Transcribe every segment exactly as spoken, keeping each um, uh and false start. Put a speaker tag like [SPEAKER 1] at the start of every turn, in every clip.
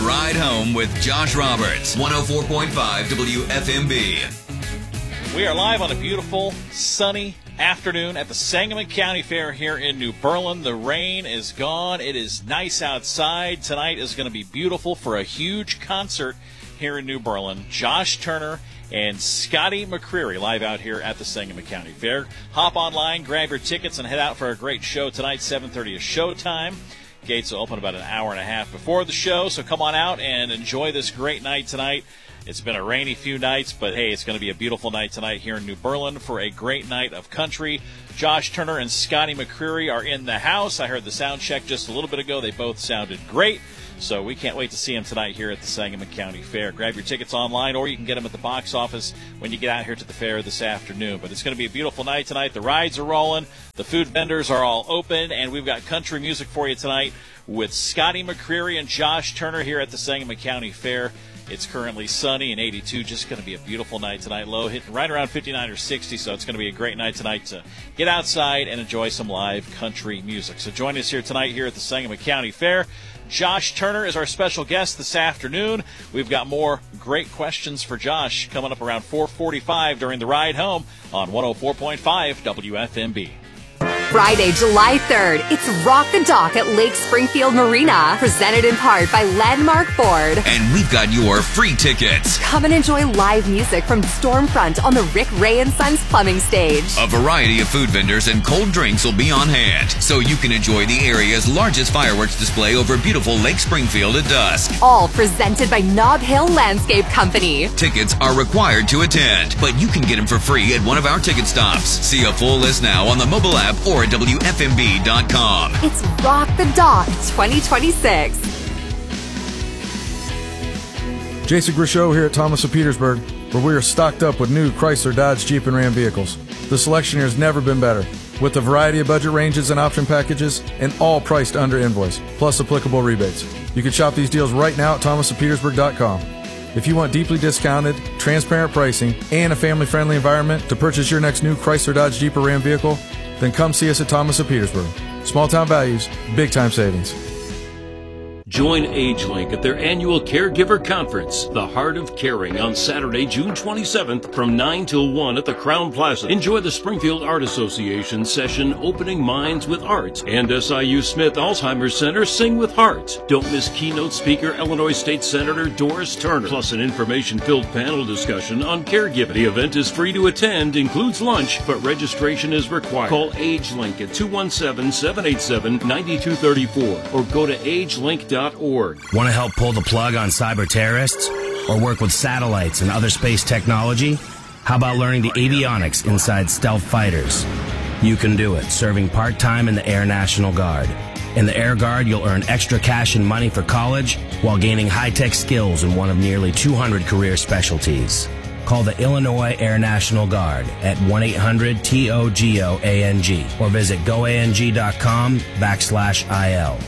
[SPEAKER 1] Ride Home with Josh Roberts, one oh four point five W F M B.
[SPEAKER 2] We are live on a beautiful, sunny afternoon at the Sangamon County Fair here in New Berlin. The rain is gone. It is nice outside. Tonight is going to be beautiful for a huge concert here in New Berlin. Josh Turner and Scotty McCreery live out here at the Sangamon County Fair. Hop online, grab your tickets, and head out for a great show tonight. seven thirty is showtime. Gates will open about an hour and a half before the show, so come on out and enjoy this great night tonight. It's been a rainy few nights, but hey, it's going to be a beautiful night tonight here in New Berlin for a great night of country. Josh Turner and Scotty McCreery are in the house. I heard the sound check just a little bit ago. They both sounded great, so we can't wait to see them tonight here at the Sangamon County Fair. Grab your tickets online, or you can get them at the box office when you get out here to the fair this afternoon. But it's going to be a beautiful night tonight. The rides are rolling. The food vendors are all open, and we've got country music for you tonight with Scotty McCreery and Josh Turner here at the Sangamon County Fair. It's currently sunny and eighty-two. Just going to be a beautiful night tonight. Low hitting right around fifty-nine or sixty, so it's going to be a great night tonight to get outside and enjoy some live country music. So join us here tonight here at the Sangamon County Fair. Josh Turner is our special guest this afternoon. We've got more great questions for Josh coming up around four forty-five during the ride home on one oh four point five W F M B.
[SPEAKER 3] Friday, July third, it's Rock the Dock at Lake Springfield Marina, presented in part by Landmark Ford.
[SPEAKER 1] And we've got your free tickets.
[SPEAKER 3] Come and enjoy live music from Stormfront on the Rick Ray and Sons plumbing stage.
[SPEAKER 1] A variety of food vendors and cold drinks will be on hand, so you can enjoy the area's largest fireworks display over beautiful Lake Springfield at dusk.
[SPEAKER 3] All presented by Nob Hill Landscape Company.
[SPEAKER 1] Tickets are required to attend, but you can get them for free at one of our ticket stops. See a full list now on the mobile app or at W F M B dot com.
[SPEAKER 3] It's Rock the Dock twenty twenty-six.
[SPEAKER 4] Jason Grishow here at Thomas of Petersburg, where we are stocked up with new Chrysler, Dodge, Jeep, and Ram vehicles. The selection here has never been better, with a variety of budget ranges and option packages, and all priced under invoice, plus applicable rebates. You can shop these deals right now at Thomas of Petersburg dot com. If you want deeply discounted, transparent pricing, and a family-friendly environment to purchase your next new Chrysler, Dodge, Jeep, or Ram vehicle, then come see us at Thomas of Petersburg. Small-town values, big-time savings.
[SPEAKER 5] Join AgeLink at their annual Caregiver Conference, The Heart of Caring, on Saturday, June twenty-seventh from nine till one at the Crowne Plaza. Enjoy the Springfield Art Association session, Opening Minds with Art, and S I U Smith Alzheimer's Center, Sing with Heart. Don't miss keynote speaker Illinois State Senator Doris Turner, plus an information-filled panel discussion on caregiving. The event is free to attend, includes lunch, but registration is required. Call AgeLink at two one seven, seven eight seven, nine two three four or go to agelink dot org.
[SPEAKER 6] Want to help pull the plug on cyber terrorists? Or work with satellites and other space technology? How about learning the avionics inside stealth fighters? You can do it, serving part-time in the Air National Guard. In the Air Guard, you'll earn extra cash and money for college while gaining high-tech skills in one of nearly two hundred career specialties. Call the Illinois Air National Guard at one eight hundred T O G O A N G or visit goang.com backslash IL.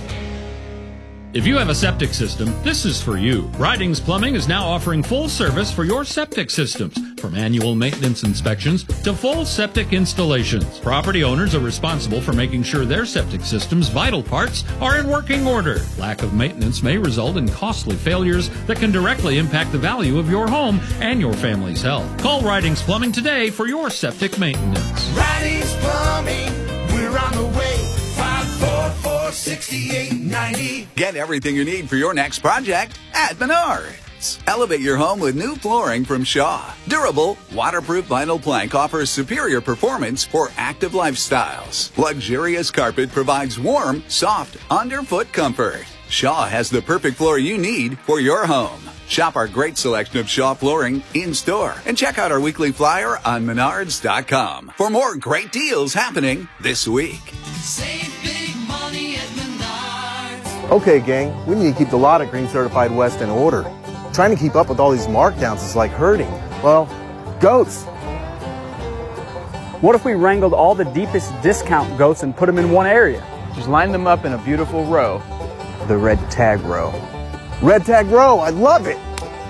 [SPEAKER 7] If you have a septic system, this is for you. Ridings Plumbing is now offering full service for your septic systems, from annual maintenance inspections to full septic installations. Property owners are responsible for making sure their septic system's vital parts are in working order. Lack of maintenance may result in costly failures that can directly impact the value of your home and your family's health. Call Ridings Plumbing today for your septic maintenance.
[SPEAKER 8] Ridings Plumbing, we're on the way. five four four, six eight nine zero.
[SPEAKER 9] Get everything you need for your next project at Menards. Elevate your home with new flooring from Shaw. Durable, waterproof vinyl plank offers superior performance for active lifestyles. Luxurious carpet provides warm, soft, underfoot comfort. Shaw has the perfect floor you need for your home. Shop our great selection of Shaw flooring in-store and check out our weekly flyer on menards dot com for more great deals happening this week.
[SPEAKER 8] Save big money at Menards.
[SPEAKER 10] Okay, gang, we need to keep the lot at Green Certified West in order. Trying to keep up with all these markdowns is like herding, well, goats.
[SPEAKER 11] What if we wrangled all the deepest discount goats and put them in one area?
[SPEAKER 12] Just line them up in a beautiful row.
[SPEAKER 10] The red tag row. Red tag row, I love it.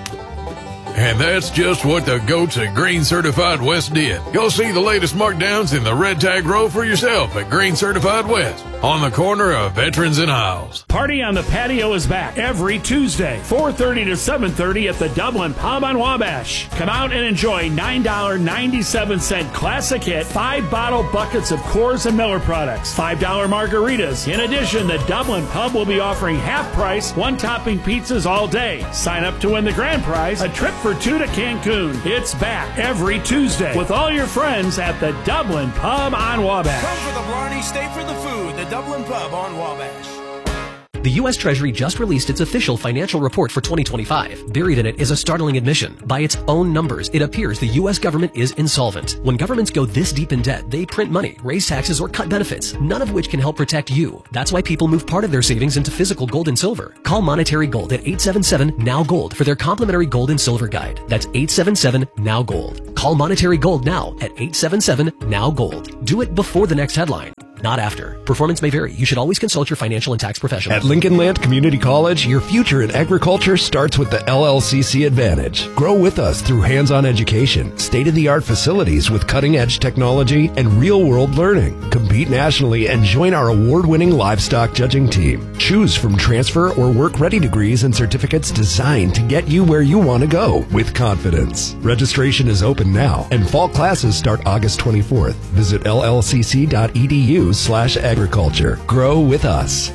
[SPEAKER 13] And that's just what the goats at Green Certified West did. Go see the latest markdowns in the red tag row for yourself at Green Certified West. on the corner of Veterans and Hiles.
[SPEAKER 5] Party on the Patio is back every Tuesday, four thirty to seven thirty at the Dublin Pub on Wabash. Come out and enjoy nine dollars and ninety-seven cents classic hit, five bottle buckets of Coors and Miller products, five dollars margaritas. In addition, the Dublin Pub will be offering half price, one topping pizzas all day. Sign up to win the grand prize, a trip for two to Cancun. It's back every Tuesday with all your friends at the Dublin Pub on Wabash.
[SPEAKER 8] Come for the Blarney, stay for the food. The Dublin Pub on Wabash.
[SPEAKER 14] The U S Treasury just released its official financial report for twenty twenty-five. Buried in it is a startling admission. By its own numbers, it appears the U S government is insolvent. When governments go this deep in debt, they print money, raise taxes, or cut benefits, none of which can help protect you. That's why people move part of their savings into physical gold and silver. Call Monetary Gold at eight seven seven, N O W, GOLD for their complimentary gold and silver guide. That's eight seven seven, N O W, GOLD. Call Monetary Gold now at eight seven seven, N O W, GOLD. Do it before the next headline, not after. Performance may vary. You should always consult your financial and tax professional.
[SPEAKER 15] At Lincoln Land Community College, your future in agriculture starts with the L L C C Advantage. Grow with us through hands-on education, state-of-the-art facilities with cutting-edge technology, and real-world learning. Compete nationally and join our award-winning livestock judging team. Choose from transfer or work-ready degrees and certificates designed to get you where you want to go with confidence. Registration is open now, and fall classes start August twenty-fourth. Visit L L C C dot E D U slash agriculture. Grow with us.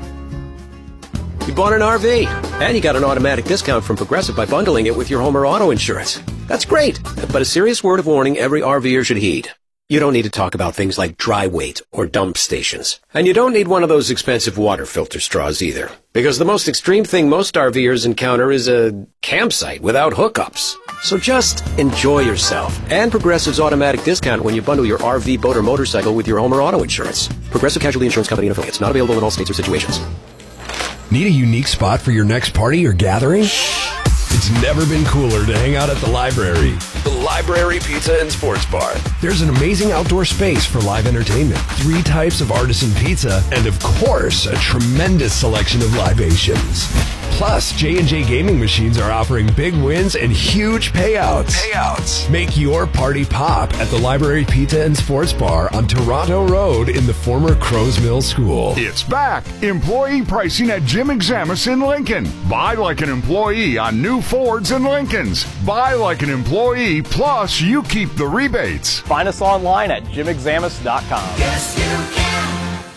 [SPEAKER 16] You bought an R V, and you got an automatic discount from Progressive by bundling it with your home or auto insurance. That's great, but a serious word of warning every RVer should heed. You don't need to talk about things like dry weight or dump stations. And you don't need one of those expensive water filter straws either. Because the most extreme thing most RVers encounter is a campsite without hookups. So just enjoy yourself and Progressive's automatic discount when you bundle your R V, boat, or motorcycle with your home or auto insurance. Progressive Casualty Insurance Company and affiliates. Not available in all states or situations.
[SPEAKER 15] Need a unique spot for your next party or gathering? It's never been cooler to hang out at the library. The Library Pizza and Sports Bar. There's an amazing outdoor space for live entertainment, three types of artisan pizza, and of course, a tremendous selection of libations. Plus, J and J Gaming Machines are offering big wins and huge payouts. Payouts. Make your party pop at the Library Pizza and Sports Bar on Toronto Road in the former Crows Mill School.
[SPEAKER 17] It's back. Employee pricing at Jim Examus in Lincoln. Buy like an employee on new Fords and Lincolns. Buy like an employee, plus you keep the rebates.
[SPEAKER 11] Find us online at jim examus dot com.
[SPEAKER 8] Yes, you can.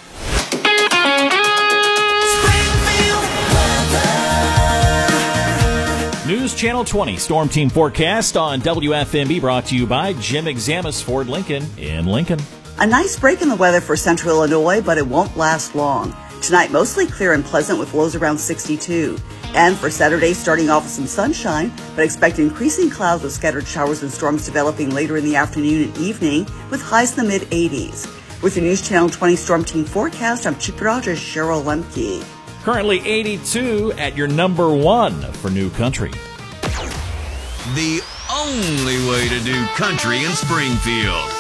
[SPEAKER 2] News Channel twenty Storm Team Forecast on W F M B, brought to you by Jim Examus Ford Lincoln in Lincoln.
[SPEAKER 18] A nice break in the weather for central Illinois, but it won't last long. Tonight, mostly clear and pleasant with lows around sixty-two. And for Saturday, starting off with some sunshine, but expect increasing clouds with scattered showers and storms developing later in the afternoon and evening with highs in the mid eighties. With your News Channel twenty Storm Team Forecast, I'm Chip Rogers, Cheryl Lemke.
[SPEAKER 2] Currently eighty-two at your number one for New Country.
[SPEAKER 1] The only way to do country in Springfield.